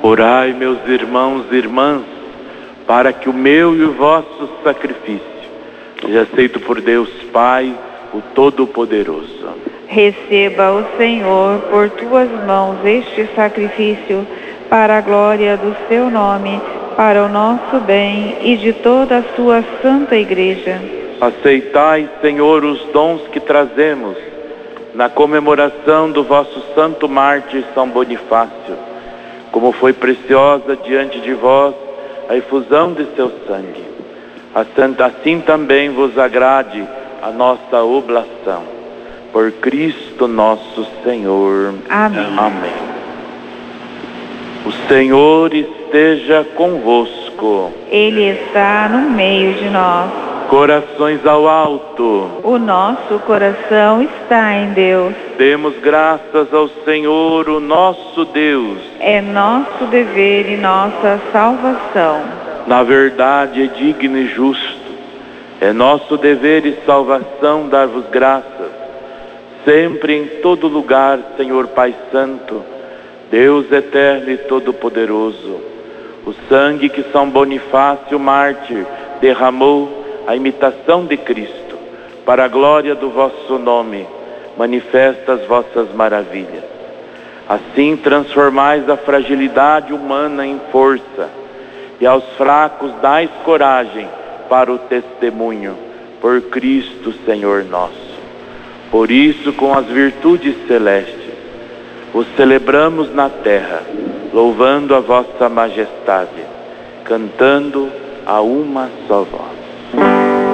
Orai, meus irmãos e irmãs, para que o meu e o vosso sacrifício seja aceito por Deus Pai, o Todo-Poderoso. Receba o Senhor por tuas mãos este sacrifício, para a glória do seu nome, para o nosso bem e de toda a sua santa Igreja. Aceitai, Senhor, os dons que trazemos na comemoração do vosso santo mártir São Bonifácio, como foi preciosa diante de vós a efusão de seu sangue. Assim também vos agrade a nossa oblação. Por Cristo nosso Senhor. Amém. Amém. O Senhor esteja convosco. Ele está no meio de nós. Corações ao alto. O nosso coração está em Deus. Demos graças ao Senhor, o nosso Deus. É nosso dever e nossa salvação. Na verdade é digno e justo. É nosso dever e salvação dar-vos graças. Sempre em todo lugar, Senhor Pai Santo, Deus eterno e todo-poderoso. O sangue que São Bonifácio, mártir, derramou a imitação de Cristo, para a glória do vosso nome, manifesta as vossas maravilhas. Assim transformais a fragilidade humana em força, e aos fracos dais coragem para o testemunho, por Cristo Senhor nosso. Por isso, com as virtudes celestes, os celebramos na terra, louvando a vossa majestade, cantando a uma só voz.